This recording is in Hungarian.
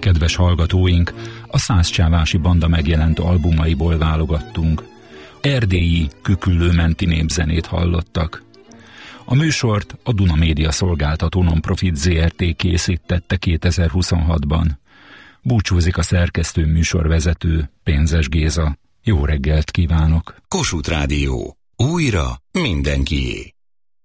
Kedves hallgatóink, a Szászcsávási Banda megjelent albumaiból válogattunk. Erdélyi küküllőmenti népzenét hallottak. A műsort a Duna Média Szolgáltató Nonprofit Zrt. Készítette 2026-ban. Búcsúzik a szerkesztő műsorvezető, Pénzes Géza. Jó reggelt kívánok! Kossuth Rádió. Újra mindenkié.